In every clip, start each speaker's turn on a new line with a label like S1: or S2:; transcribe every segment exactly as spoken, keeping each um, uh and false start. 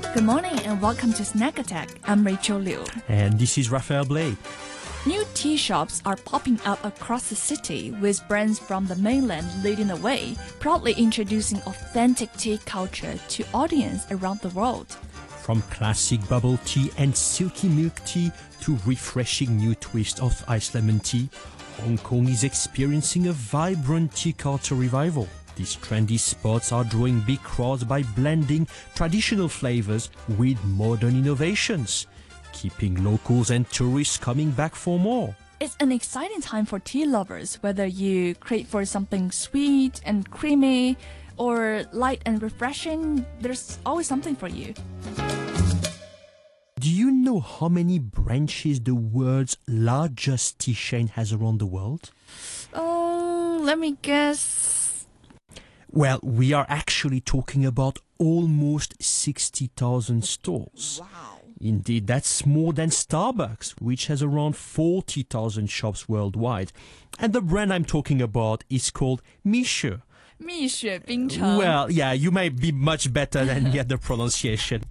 S1: Good morning and welcome to Snack Attack. I'm Rachel Liu.
S2: And this is Raphael Blay.
S1: New tea shops are popping up across the city with brands from the mainland leading the way, proudly introducing authentic tea culture to audience around the world.
S2: From classic bubble tea and silky milk tea to refreshing new twist of iced lemon tea, Hong Kong is experiencing a vibrant tea culture revival. These trendy spots are drawing big crowds by blending traditional flavors with modern innovations, keeping locals and tourists coming back for more.
S1: It's an exciting time for tea lovers, whether you crave for something sweet and creamy or light and refreshing, there's always something for you.
S2: Do you know how many branches the world's largest tea chain has around the world?
S1: Oh, let me guess.
S2: Well, we are actually talking about almost sixty thousand stores.
S1: Wow.
S2: Indeed, that's more than Starbucks, which has around forty thousand shops worldwide. And the brand I'm talking about is called Mixue.
S1: 蜜雪冰城.
S2: Well, yeah, you may be much better than get the pronunciation.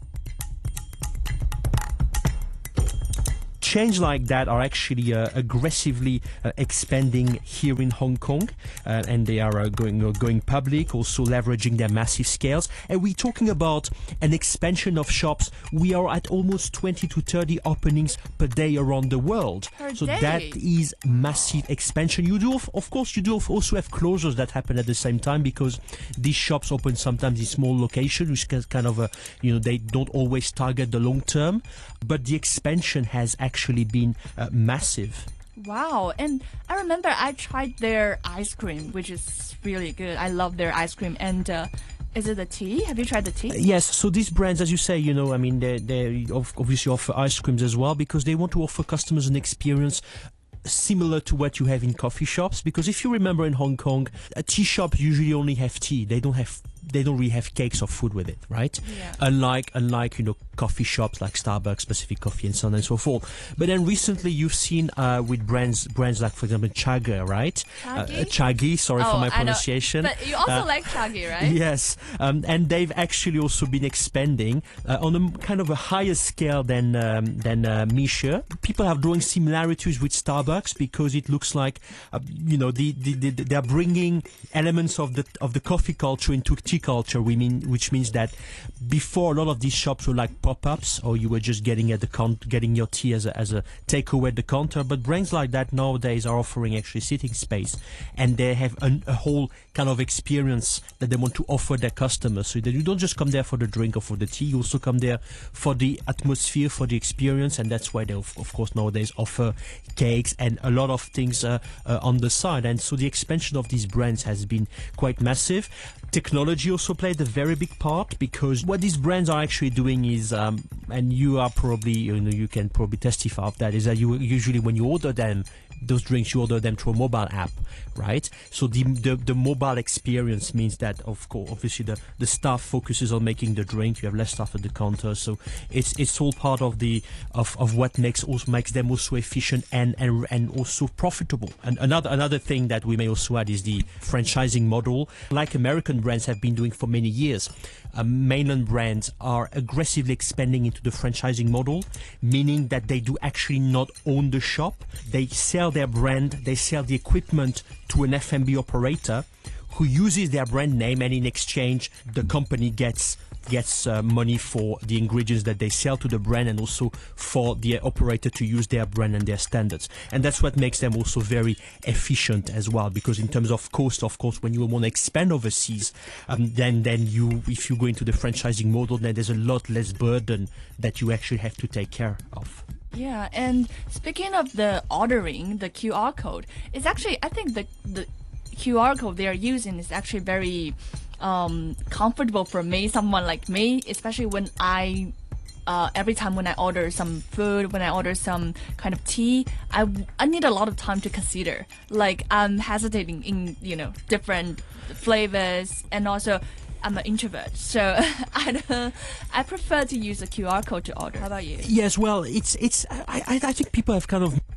S2: Chains like that are actually uh, aggressively uh, expanding here in Hong Kong, uh, and they are uh, going uh, going public, also leveraging their massive scales. And we're talking about an expansion of shops. We are at almost twenty to thirty openings per day around the world.
S1: Per
S2: so
S1: day.
S2: That is massive expansion. You do, of, of course, you do also have closures that happen at the same time because these shops open sometimes in small locations, which can kind of, uh, you know, they don't always target the long term. But the expansion has actually actually been uh, massive.
S1: Wow. And I remember I tried their ice cream, which is really good. I love their ice cream. And uh, is it the tea? Have you tried the tea?
S2: Uh, yes. So these brands, as you say, you know, I mean, they they obviously offer ice creams as well because they want to offer customers an experience similar to what you have in coffee shops. Because if you remember in Hong Kong, a tea shop usually only have tea. They don't have they don't really have cakes or food with it, right?
S1: Yeah.
S2: Unlike, unlike, you know, coffee shops like Starbucks, Pacific Coffee, and so on and so forth. But then recently you've seen uh, with brands, brands like, for example, Chaggy, right?
S1: Chaggy?
S2: Uh, Chaggy, sorry
S1: oh,
S2: for my
S1: I
S2: pronunciation.
S1: know. But you also
S2: Uh,
S1: like Chaggy, right?
S2: Yes, um, and they've actually also been expanding uh, on a kind of a higher scale than um, than uh, Mixue. People are drawing similarities with Starbucks because it looks like, uh, you know, the, the, the, they're bringing elements of the of the coffee culture into tea culture. We mean, which means that before a lot of these shops were like pop-ups, or you were just getting at the con- getting your tea as a as a takeaway at the counter. But brands like that nowadays are offering actually sitting space, and they have an, a whole kind of experience that they want to offer their customers. So that you don't just come there for the drink or for the tea, you also come there for the atmosphere, for the experience, and that's why they of, of course nowadays offer cakes and a lot of things uh, uh, on the side. And so the expansion of these brands has been quite massive. Technology also played a very big part because what these brands are actually doing is, um, and you are probably, you know, you can probably testify of that, is that you usually when you order them, those drinks, you order them through a mobile app, right? So the the, the mobile experience means that, of course, obviously the, the staff focuses on making the drink. You have less staff at the counter, so it's it's all part of the of, of what makes also makes them also efficient and, and and also profitable. And another another thing that we may also add is the franchising model, like American brands have been doing for many years. Uh, mainland brands are aggressively expanding into the franchising model, meaning that they do actually not own the shop. They sell their brand, they sell the equipment to an F and B operator who uses their brand name, and in exchange the company gets gets uh, money for the ingredients that they sell to the brand, and also for the operator to use their brand and their standards. And that's what makes them also very efficient as well, because in terms of cost, of course, when you want to expand overseas, um, then then you if you go into the franchising model, then there's a lot less burden that you actually have to take care of.
S1: Yeah, and speaking of the ordering, the Q R code, it's actually, I think the the Q R code they are using is actually very um, comfortable for me, someone like me, especially when I, uh, every time when I order some food, when I order some kind of tea, I, I need a lot of time to consider. Like, I'm hesitating in, you know, different flavors, and also I'm an introvert, so I don't, I prefer to use a Q R code to order. How about you?
S2: Yes, well, it's it's I, I I think people have kind of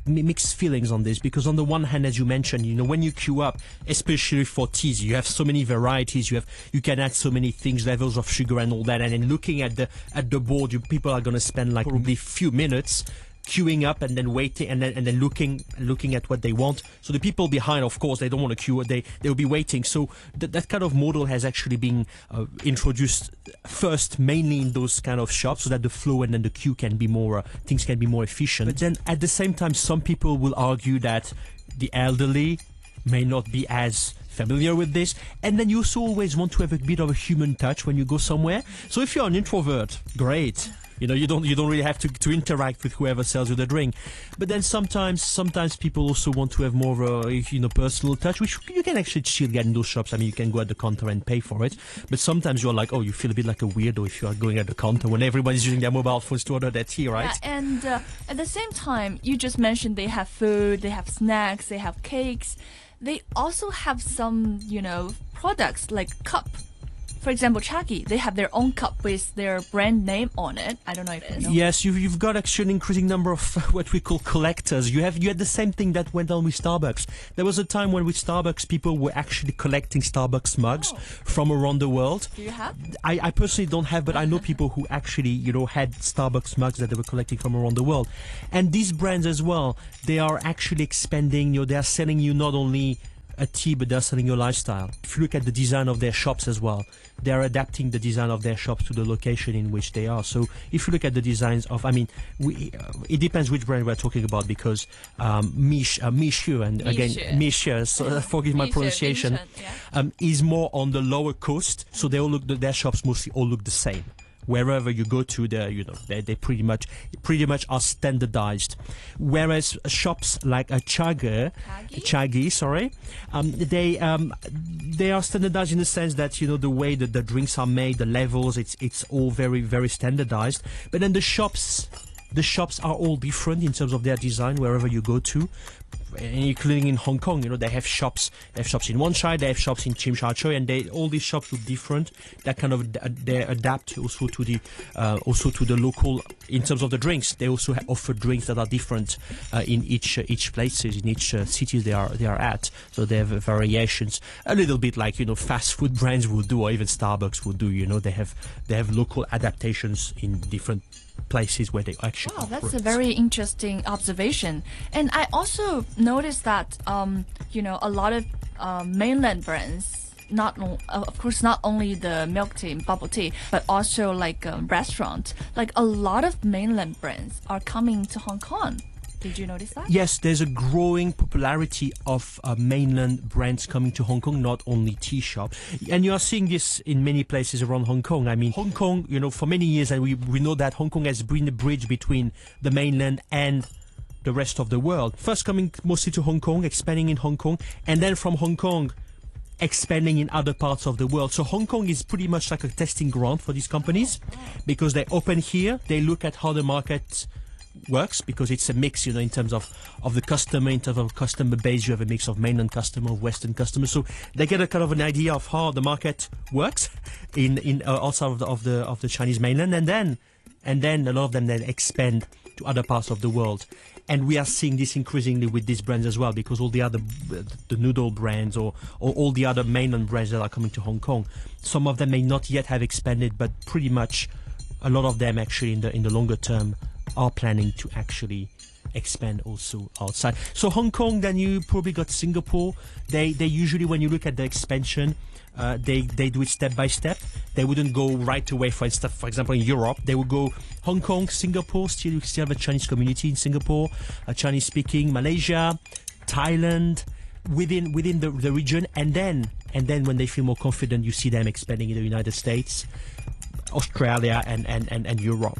S2: mi- mixed feelings on this, because on the one hand, as you mentioned, you know, when you queue up, especially for teas, you have so many varieties. You have you can add so many things, levels of sugar and all that. And then looking at the at the board, you people are going to spend like probably a few minutes queuing up and then waiting and then and then looking looking at what they want. So the people behind, of course, they don't want to queue. They they will be waiting. So th- that kind of model has actually been uh, introduced first, mainly in those kind of shops, so that the flow and then the queue can be more uh, things can be more efficient. But then at the same time, some people will argue that the elderly may not be as familiar with this, and then you also always want to have a bit of a human touch when you go somewhere. So if you're an introvert, great. You know, you don't you don't really have to, to interact with whoever sells you the drink. But then sometimes sometimes people also want to have more of a, you know, personal touch, which you can actually still get in those shops. I mean, you can go at the counter and pay for it. But sometimes you're like, oh, you feel a bit like a weirdo if you are going at the counter when everybody's using their mobile phones to order their tea, right?
S1: Yeah, and uh, at the same time, you just mentioned they have food, they have snacks, they have cakes. They also have some, you know, products like cup. For example, Chagi, they have their own cup with their brand name on it. I don't know if you know.
S2: Yes, you've, you've got actually an increasing number of what we call collectors. You have you had the same thing that went on with Starbucks. There was a time when with Starbucks, people were actually collecting Starbucks mugs
S1: Oh.
S2: from around the world.
S1: Do you have?
S2: I, I personally don't have, but I know people who actually, you know, had Starbucks mugs that they were collecting from around the world. And these brands as well, they are actually expanding. You know, they are selling you not only a tea, but they're selling your lifestyle. If you look at the design of their shops as well, they're adapting the design of their shops to the location in which they are. So if you look at the designs of, I mean, we, uh, it depends which brand we're talking about, because um, Mich, uh, Michu, and again, Michu, so uh, forgive my
S1: Michu,
S2: pronunciation,
S1: Michu, yeah.
S2: um, is more on the lower coast. So they all look, their shops mostly all look the same. Wherever you go to, they you know they they pretty much pretty much are standardized. Whereas shops like a Chagi,
S1: Chagi?
S2: Chagi, sorry, um, they um, they are standardized in the sense that, you know, the way that the drinks are made, the levels, it's it's all very very standardized. But then the shops. The shops are all different in terms of their design wherever you go to, including in Hong Kong. You know, they have shops. They have shops in Wan Chai. They have shops in Tsim Sha Tsui, and they all these shops look different. That kind of they adapt also to the uh, also to the local in terms of the drinks. They also ha- offer drinks that are different uh, in each uh, each places in each uh, cities they are they are at. So they have uh, variations, a little bit like, you know, fast food brands would do, or even Starbucks would do. You know, they have they have local adaptations in different places where they actually
S1: Wow, that's
S2: operate.
S1: a very interesting observation. And I also noticed that, um, you know, a lot of um, mainland brands, not o- uh, of course not only the milk tea and bubble tea, but also like um, restaurant, like a lot of mainland brands are coming to Hong Kong. Did you notice that?
S2: Yes, there's a growing popularity of uh, mainland brands coming to Hong Kong, not only tea shops. And you are seeing this in many places around Hong Kong. I mean, Hong Kong, you know, for many years, and we, we know that Hong Kong has been the bridge between the mainland and the rest of the world. First coming mostly to Hong Kong, expanding in Hong Kong, and then from Hong Kong, expanding in other parts of the world. So Hong Kong is pretty much like a testing ground for these companies, because they open here, they look at how the market works, because it's a mix, you know, in terms of of the customer, in terms of customer base. You have a mix of mainland customer, of Western customers, so they get a kind of an idea of how the market works in in uh, outside of the of the of the Chinese mainland, and then and then a lot of them then expand to other parts of the world. And we are seeing this increasingly with these brands as well, because all the other the noodle brands, or, or all the other mainland brands that are coming to Hong Kong, some of them may not yet have expanded, but pretty much a lot of them actually in the in the longer term are planning to actually expand also outside. So Hong Kong, then you probably got Singapore. They they usually, when you look at the expansion, uh, they they do it step by step. They wouldn't go right away. For instance, for example, in Europe, they would go Hong Kong, Singapore. Still, you still have a Chinese community in Singapore, a Chinese speaking, Malaysia, Thailand, within within the, the region, and then and then when they feel more confident, you see them expanding in the United States, Australia, and and and, and Europe.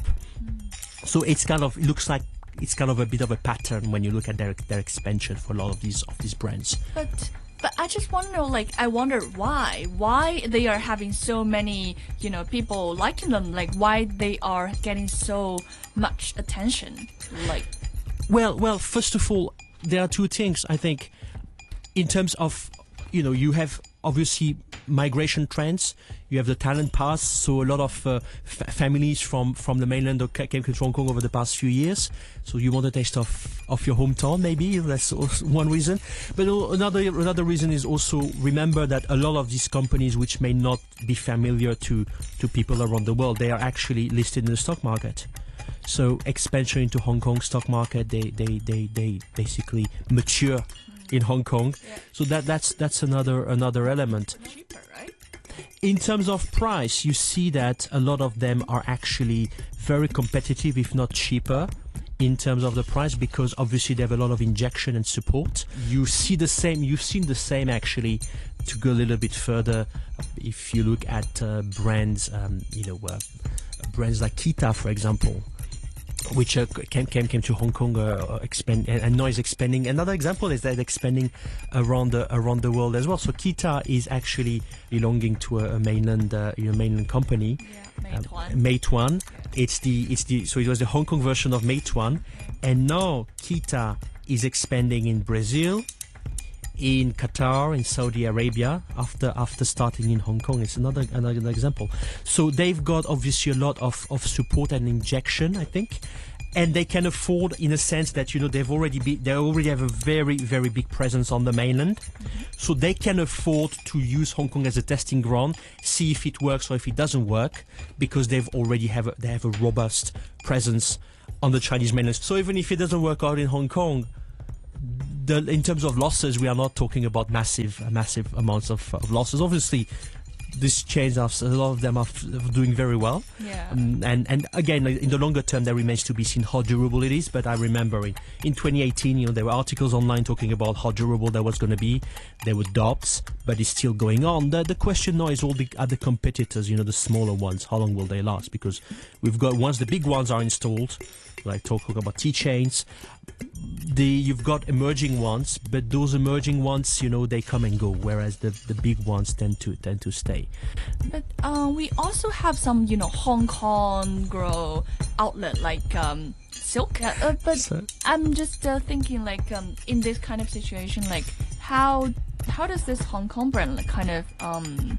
S2: So it's kind of, it looks like it's kind of a bit of a pattern when you look at their their expansion for a lot of these of these brands.
S1: But but I just want to know, like, I wonder why why they are having so many, you know, people liking them, like why they are getting so much attention, like.
S2: Well, well, first of all, there are two things I think, in terms of, you know, you have obviously migration trends. You have the talent pass, so a lot of uh, f- families from, from the mainland came to Hong Kong over the past few years. So you want a taste of, of your hometown, maybe that's also one reason. But another another reason is also remember that a lot of these companies, which may not be familiar to to people around the world, they are actually listed in the stock market. So expansion into Hong Kong stock market, they they they, they basically mature in Hong Kong.
S1: Yeah.
S2: So that that's that's another another element.
S1: Cheaper, right?
S2: In terms of price, you see that a lot of them are actually very competitive, if not cheaper, in terms of the price, because obviously they have a lot of injection and support. You see the same, you've seen the same actually, to go a little bit further, if you look at uh, brands, um, you know, uh, brands like Kita, for example, which uh, came, came came to Hong Kong, uh, expand, and, and now is expanding. Another example is that expanding around the around the world as well. So Kita is actually belonging to a, a mainland uh, you know, mainland company,
S1: Yeah, Meituan.
S2: um, Meituan. It's the it's the so it was the Hong Kong version of Meituan, and now Kita is expanding in Brazil, in Qatar, in Saudi Arabia, after after starting in Hong Kong. It's another another example. So they've got obviously a lot of, of support and injection, I think, and they can afford, in a sense that, you know, they've already be, they already have a very very big presence on the mainland, so they can afford to use Hong Kong as a testing ground, see if it works or if it doesn't work, because they've already have a, they have a robust presence on the Chinese mainland. So even if it doesn't work out in Hong Kong, The, in terms of losses, we are not talking about massive, massive amounts of, of losses. Obviously, these chains are, a lot of them are f- doing very well.
S1: Yeah.
S2: Um, and and again, in the longer term, there remains to be seen how durable it is. But I remember in, in twenty eighteen, you know, there were articles online talking about how durable that was going to be. There were doubts, but it's still going on. The, the question now is all the other competitors, you know, the smaller ones, how long will they last? Because we've got, once the big ones are installed, like talking about T-chains, the you've got emerging ones, but those emerging ones, you know, they come and go, whereas the the big ones tend to tend to stay.
S1: But uh, we also have some, you know, Hong Kong grow outlet like um, Silk. Uh, uh, but
S2: So-
S1: I'm just uh, thinking, like, um, in this kind of situation, like, how how does this Hong Kong brand like, kind of um,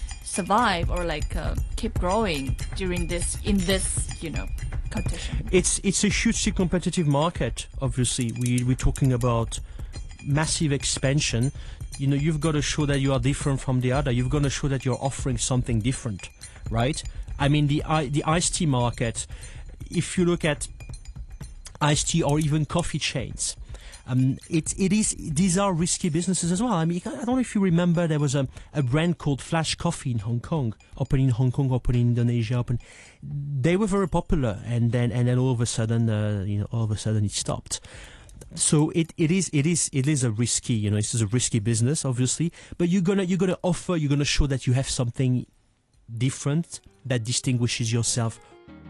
S1: survive or like uh, keep growing during this in this, you know, competition?
S2: It's it's a hugely competitive market. Obviously, we we're talking about massive expansion. You know, you've got to show that you are different from the other. You've got to show that you're offering something different, right? I mean, the i- the iced tea market. If you look at iced tea or even coffee chains, um, it it is these are risky businesses as well. I mean, I don't know if you remember, there was a, a brand called Flash Coffee in Hong Kong, open in Hong Kong, open in Indonesia, open. They were very popular, and then and then all of a sudden, uh, you know, all of a sudden it stopped. So it, it is it is it is a risky, you know, this is a risky business, obviously. But you're gonna you're gonna offer, you're gonna show that you have something different that distinguishes yourself.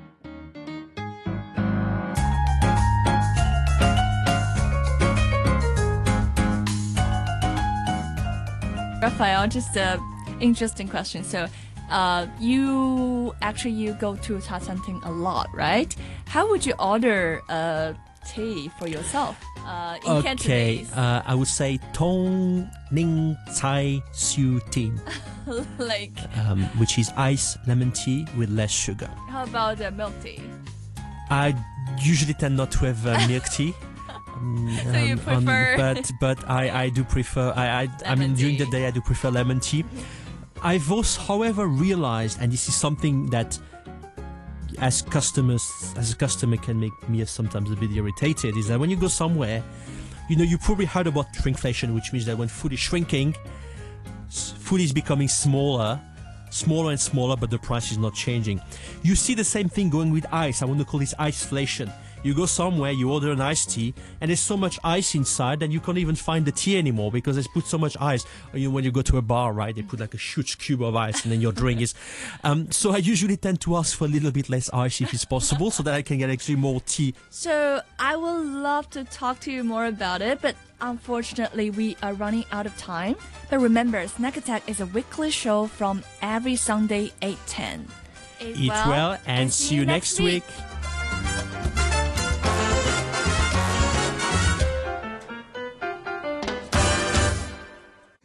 S1: Raphael, just a interesting question. So, uh, you actually you go to Ta San Ting a lot, right? How would you order a tea for yourself uh, in
S2: Okay,
S1: Cantonese?
S2: uh, I would say Tong Ning Cai Siu Ting,
S1: Like,
S2: um, which is ice lemon tea with less sugar.
S1: how about uh, milk tea?
S2: I usually tend not to have uh, milk tea. Um,
S1: So you
S2: um,
S1: prefer-
S2: but but I, I do prefer I I, I mean
S1: Lemon
S2: during the
S1: tea.
S2: day I do prefer lemon tea. I've also, however, realized, and this is something that as customers as a customer can make me sometimes a bit irritated, is that when you go somewhere, you know, you probably heard about shrinkflation, which means that when food is shrinking, s- food is becoming smaller, smaller and smaller, but the price is not changing. You see the same thing going with ice. I want to call this iceflation. You go somewhere, you order an iced tea, and there's so much ice inside that you can't even find the tea anymore because they put so much ice. Or, you know, when you go to a bar, right, they put like a huge cube of ice, and then your drink is. Um, so I usually tend to ask for a little bit less ice if it's possible, so that I can get actually more tea.
S1: So I would love to talk to you more about it, but unfortunately we are running out of time. But remember, Snack Attack is a weekly show from every Sunday eight ten.
S2: Eat well, and see you next week.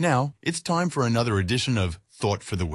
S3: Now, it's time for another edition of Thought for the Week.